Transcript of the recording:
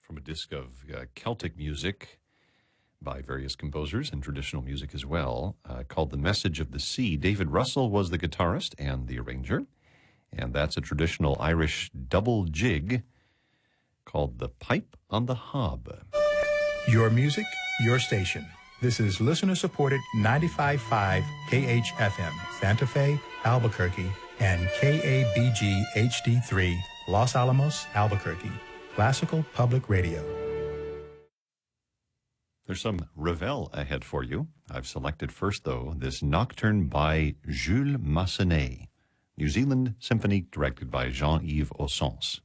from a disc of Celtic music by various composers and traditional music as well, called The Message of the Sea. David Russell was the guitarist and the arranger, and that's a traditional Irish double jig called The Pipe on the Hob. Your music, your station. This is listener-supported 95.5 KHFM, Santa Fe, Albuquerque, and KABG HD3, Los Alamos, Albuquerque. Classical Public Radio. There's some Ravel ahead for you. I've selected first, though, this Nocturne by Jules Massenet, New Zealand Symphony directed by Jean-Yves Ossens.